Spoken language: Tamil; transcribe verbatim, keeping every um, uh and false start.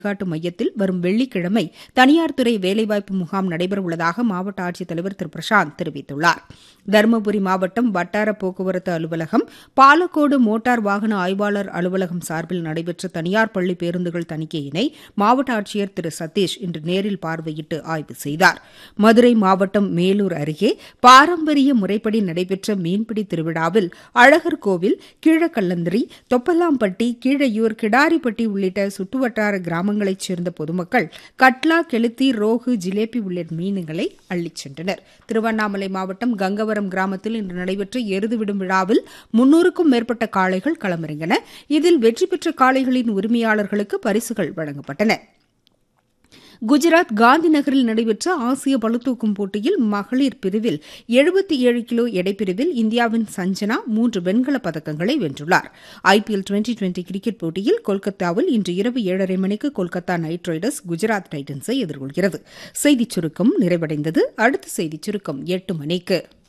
வழிகாட்டு மையத்தில் வரும் வெள்ளிக்கிழமை தனியார் துறை வேலைவாய்ப்பு முகாம் நடைபெறவுள்ளதாக மாவட்ட ஆட்சித்தலைவர் திரு பிரசாந்த் தெரிவித்துள்ளார். தருமபுரி மாவட்டம் வட்டார போக்குவரத்து அலுவலகம், பாலக்கோடு மோட்டார் வாகன ஆய்வாளர் அலுவலகம் சார்பில் நடைபெற்ற தனியார் பள்ளி பேருந்துகள் தணிக்கையினை மாவட்ட ஆட்சியர் திரு சதீஷ் இன்று நேரில் பார்வையிட்டு ஆய்வு செய்தார். மதுரை மாவட்டம் மேலூர் அருகே பாரம்பரிய முறைப்படி நடைபெற்ற மீன்பிடி திருவிழாவில் அழகர் கோவில், கீழக்கல்லந்திரி, தொப்பலாம்பட்டி, கீழையூர், கிடாரிப்பட்டி உள்ளிட்ட சுற்றுவட்டார கிராமங்களைச் சேர்ந்த பொதுமக்கள் கட்லா, கெளுத்தி, ரோகு, ஜிலேபி உள்ளிட்ட மீன்களை அள்ளிச் சென்றனர். திருவண்ணாமலை மாவட்டம் கங்கவரம் கிராமத்தில் இன்று நடைபெற்ற எருது விடும் விழாவில் முன்னூறுக்கும் மேற்பட்ட காளைகள் களமிறங்கின. இதில் வெற்றி பெற்ற காளைகளின் உரிமையாளர்களுக்கு பரிசுகள் வழங்கப்பட்டன. குஜராத் காந்தி நகரில் நடைபெற்ற ஆசிய பளுதூக்கும் போட்டியில் மகளிர் பிரிவில் எழுபத்தி ஏழு கிலோ எடைப்பிரிவில் இந்தியாவின் சஞ்சனா மூன்று வெண்கலப் பதக்கங்களை வென்றுள்ளார். ஐபிஎல் டுவெண்டி டுவெண்டி கிரிக்கெட் போட்டியில் கொல்கத்தாவில் இன்று இரவு ஏழரை மணிக்கு கொல்கத்தா நைட் ரைடர்ஸ் குஜராத் டைட்டன்ஸை எதிர்கொள்கிறது. செய்திச் சுருக்கம் நிறைவடைந்தது. அடுத்த செய்திச் சுருக்கம் எட்டு மணிக்கு.